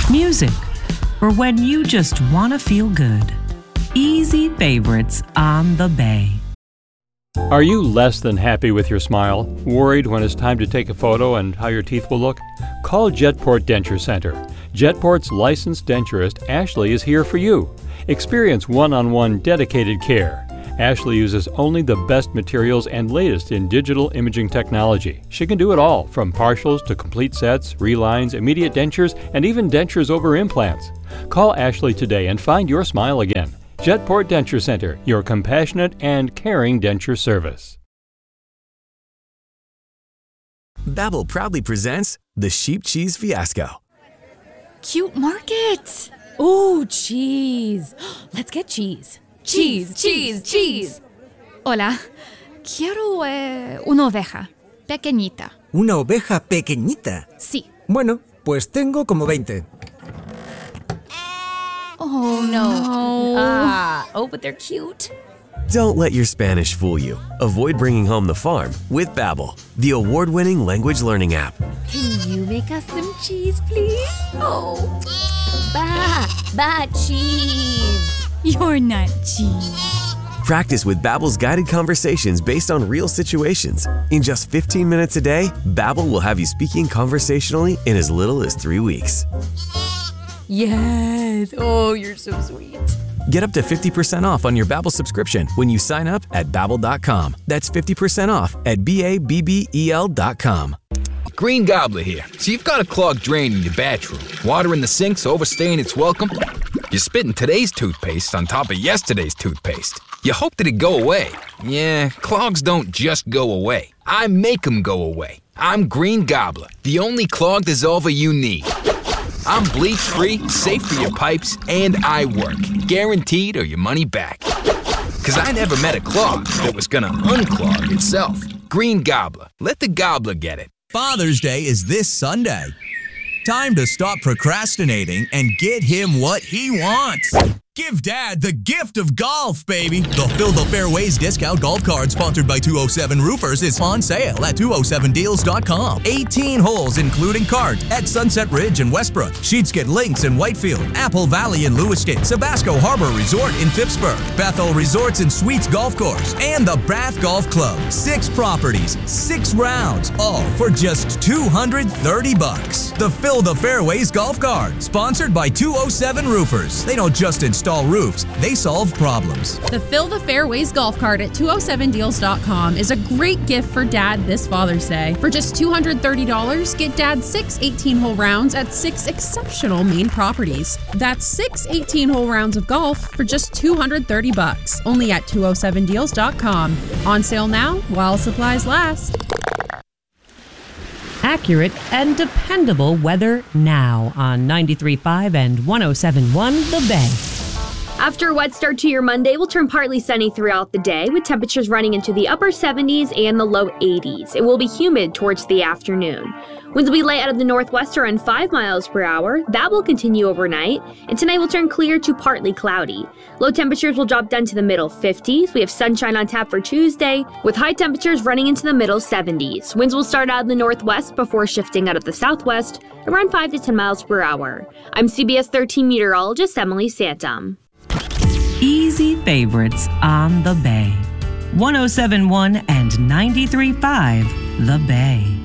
Music, or when you just want to feel good. Easy favorites on the Bay. Are you less than happy with your smile? Worried when it's time to take a photo and how your teeth will look? Call Jetport Denture Center. Jetport's licensed denturist, Ashley, is here for you. Experience one-on-one dedicated care. Ashley uses only the best materials and latest in digital imaging technology. She can do it all, from partials to complete sets, relines, immediate dentures, and even dentures over implants. Call Ashley today and find your smile again. Jetport Denture Center, your compassionate and caring denture service. Babbel proudly presents the Sheep Cheese Fiasco. Cute market. Ooh, cheese. Let's get cheese. Cheese. Hola, quiero una oveja pequeñita. ¿Una oveja pequeñita? Sí. Bueno, pues tengo como 20. Oh, no. But they're cute. Don't let your Spanish fool you. Avoid bringing home the farm with Babbel, the award-winning language learning app. Can you make us some cheese, please? Oh, cheese. You're not cheese. Practice with Babbel's guided conversations based on real situations. In just 15 minutes a day, Babbel will have you speaking conversationally in as little as 3 weeks. Yes. Oh, you're so sweet. Get up to 50% off on your Babbel subscription when you sign up at Babbel.com. That's 50% off at Babbel.com. Green Gobbler here. So you've got a clogged drain in your bathroom. Water in the sink's overstaying its welcome. You're spitting today's toothpaste on top of yesterday's toothpaste. You hope that it go away. Yeah, clogs don't just go away. I make them go away. I'm Green Gobbler, the only clog dissolver you need. I'm bleach-free, safe for your pipes, and I work. Guaranteed or your money back. 'Cause I never met a clog that was gonna unclog itself. Green Gobbler. Let the gobbler get it. Father's Day is this Sunday. Time to stop procrastinating and get him what he wants. Give Dad the gift of golf, baby. The Fill the Fairways discount golf card sponsored by 207 Roofers is on sale at 207deals.com. 18 holes including cards at Sunset Ridge in Westbrook, Sheetskin Links in Whitefield, Apple Valley in Lewiston, Sabasco Harbor Resort in Phippsburg, Bethel Resorts and Suites Golf Course, and the Bath Golf Club. 6 properties, 6 rounds, all for just $230. The Fill the Fairways golf card, sponsored by 207 Roofers. They don't just install roofs, they solve problems. The Fill the Fairways golf cart at 207deals.com is a great gift for Dad this Father's Day. For just $230, get Dad 6 18-hole rounds at 6 exceptional Maine properties. That's 6 18-hole rounds of golf for just $230, only at 207deals.com. On sale now while supplies last. Accurate and dependable weather now on 93.5 and 107.1 The Bay. After a wet start to your Monday, we'll turn partly sunny throughout the day, with temperatures running into the upper 70s and the low 80s. It will be humid towards the afternoon. Winds will be light out of the northwest around 5 miles per hour. That will continue overnight, and tonight will turn clear to partly cloudy. Low temperatures will drop down to the middle 50s. We have sunshine on tap for Tuesday, with high temperatures running into the middle 70s. Winds will start out of the northwest before shifting out of the southwest, around 5 to 10 miles per hour. I'm CBS 13 meteorologist Emily Santum. Easy favorites on The Bay. 107.1 and 93.5 The Bay.